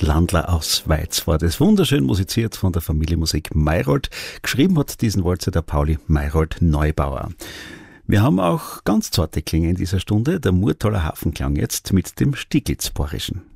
Landler aus Weiz war das. Wunderschön musiziert von der Familie Musik Mayrold. Geschrieben hat diesen Walzer der Pauli Mayrold Neubauer. Wir haben auch ganz zarte Klänge in dieser Stunde. Der Murtaler Hafenklang jetzt mit dem Stieglitzborischen.